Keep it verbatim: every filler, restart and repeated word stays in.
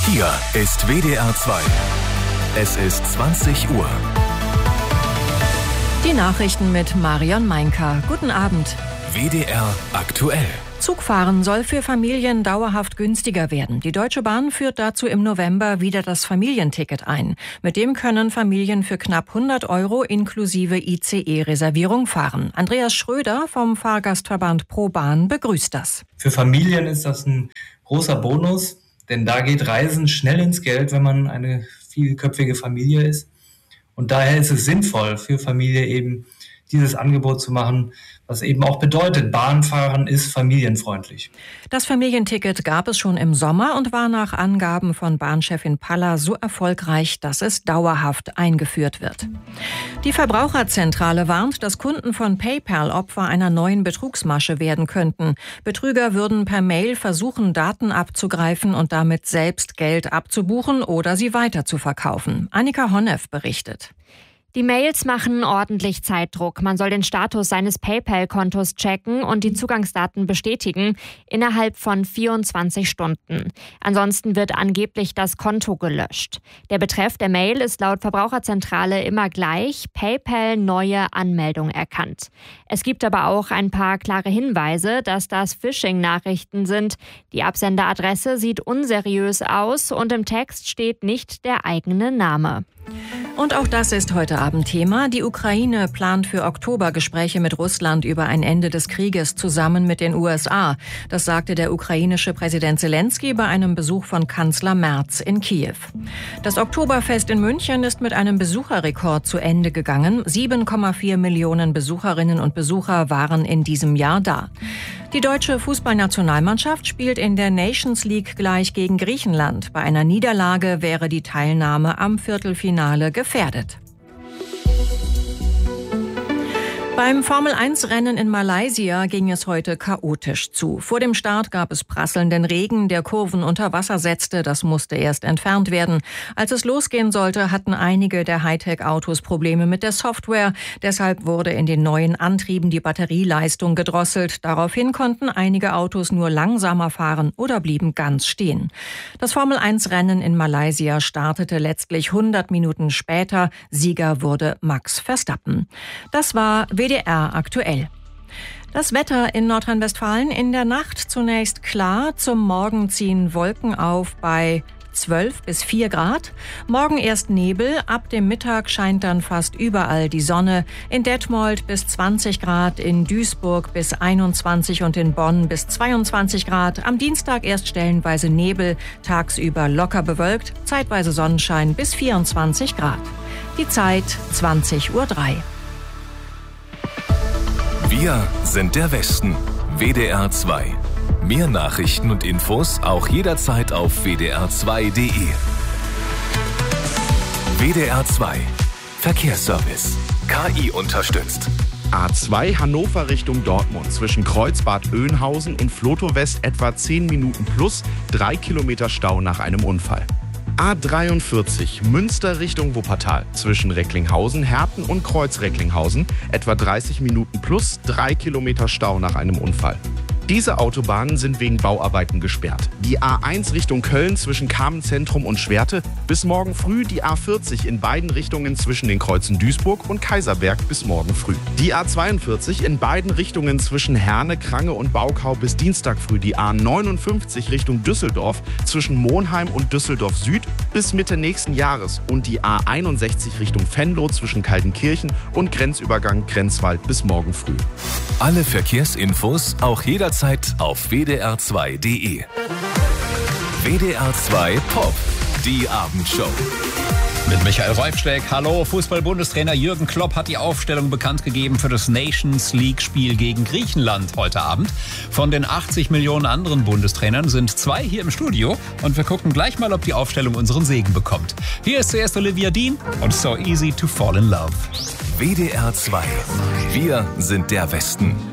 Hier ist W D R zwei. Es ist zwanzig Uhr. Die Nachrichten mit Marion Meinker. Guten Abend. W D R aktuell. Zugfahren soll für Familien dauerhaft günstiger werden. Die Deutsche Bahn führt dazu im November wieder das Familienticket ein. Mit dem können Familien für knapp hundert Euro inklusive I C E-Reservierung fahren. Andreas Schröder vom Fahrgastverband ProBahn begrüßt das. Für Familien ist das ein großer Bonus, denn da geht Reisen schnell ins Geld, wenn man eine vielköpfige Familie ist. Und daher ist es sinnvoll für Familie eben dieses Angebot zu machen, was eben auch bedeutet, Bahnfahren ist familienfreundlich. Das Familienticket gab es schon im Sommer und war nach Angaben von Bahnchefin Paller so erfolgreich, dass es dauerhaft eingeführt wird. Die Verbraucherzentrale warnt, dass Kunden von PayPal Opfer einer neuen Betrugsmasche werden könnten. Betrüger würden per Mail versuchen, Daten abzugreifen und damit selbst Geld abzubuchen oder sie weiterzuverkaufen. Annika Honneff berichtet. Die Mails machen ordentlich Zeitdruck. Man soll den Status seines PayPal-Kontos checken und die Zugangsdaten bestätigen innerhalb von vierundzwanzig Stunden. Ansonsten wird angeblich das Konto gelöscht. Der Betreff der Mail ist laut Verbraucherzentrale immer gleich: PayPal neue Anmeldung erkannt. Es gibt aber auch ein paar klare Hinweise, dass das Phishing-Nachrichten sind. Die Absenderadresse sieht unseriös aus und im Text steht nicht der eigene Name. Und auch das ist heute Abend Thema. Die Ukraine plant für Oktober Gespräche mit Russland über ein Ende des Krieges zusammen mit den U S A. Das sagte der ukrainische Präsident Zelensky bei einem Besuch von Kanzler Merz in Kiew. Das Oktoberfest in München ist mit einem Besucherrekord zu Ende gegangen. sieben Komma vier Millionen Besucherinnen und Besucher waren in diesem Jahr da. Die deutsche Fußballnationalmannschaft spielt in der Nations League gleich gegen Griechenland. Bei einer Niederlage wäre die Teilnahme am Viertelfinale gefährdet. Beim Formel eins Rennen in Malaysia ging es heute chaotisch zu. Vor dem Start gab es prasselnden Regen, der Kurven unter Wasser setzte. Das musste erst entfernt werden. Als es losgehen sollte, hatten einige der Hightech-Autos Probleme mit der Software. Deshalb wurde in den neuen Antrieben die Batterieleistung gedrosselt. Daraufhin konnten einige Autos nur langsamer fahren oder blieben ganz stehen. Das Formel eins Rennen in Malaysia startete letztlich hundert Minuten später. Sieger wurde Max Verstappen. Das war W D R aktuell. Das Wetter in Nordrhein-Westfalen: in der Nacht zunächst klar, zum Morgen ziehen Wolken auf bei zwölf bis vier Grad. Morgen erst Nebel, ab dem Mittag scheint dann fast überall die Sonne. In Detmold bis zwanzig Grad, in Duisburg bis einundzwanzig und in Bonn bis zweiundzwanzig Grad. Am Dienstag erst stellenweise Nebel, tagsüber locker bewölkt, zeitweise Sonnenschein bis vierundzwanzig Grad. Die Zeit zwanzig Uhr drei. Wir sind der Westen. W D R zwei. Mehr Nachrichten und Infos auch jederzeit auf w d r zwei punkt d e. W D R zwei. Verkehrsservice. K I unterstützt. A zwei Hannover Richtung Dortmund zwischen Kreuzbad Oeynhausen und Flotow West etwa zehn Minuten plus, drei Kilometer Stau nach einem Unfall. A dreiundvierzig Münster Richtung Wuppertal zwischen Recklinghausen, Herten und Kreuz-Recklinghausen etwa dreißig Minuten plus, drei Kilometer Stau nach einem Unfall. Diese Autobahnen sind wegen Bauarbeiten gesperrt. Die A eins Richtung Köln zwischen Kamenzentrum und Schwerte bis morgen früh, die A vierzig in beiden Richtungen zwischen den Kreuzen Duisburg und Kaiserberg bis morgen früh. Die A zweiundvierzig in beiden Richtungen zwischen Herne, Krange und Baukau bis Dienstag früh. Die A neunundfünfzig Richtung Düsseldorf zwischen Monheim und Düsseldorf Süd bis Mitte nächsten Jahres. Und die A einundsechzig Richtung Venlo zwischen Kaltenkirchen und Grenzübergang Grenzwald bis morgen früh. Alle Verkehrsinfos auch jederzeit auf w d r zwei punkt d e. W D R zwei Pop, die Abendshow. Mit Michael Reufsteck. Hallo, Fußball-Bundestrainer Jürgen Klopp hat die Aufstellung bekannt gegeben für das Nations League-Spiel gegen Griechenland heute Abend. Von den achtzig Millionen anderen Bundestrainern sind zwei hier im Studio und wir gucken gleich mal, ob die Aufstellung unseren Segen bekommt. Hier ist zuerst Olivia Dean und So Easy to Fall in Love. W D R zwei. Wir sind der Westen.